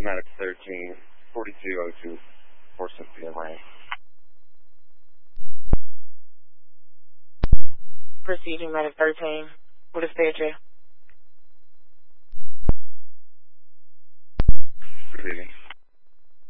Medic 13, 4202, 460 Atlanta. Proceeding Medic 13. What is the address? Proceeding.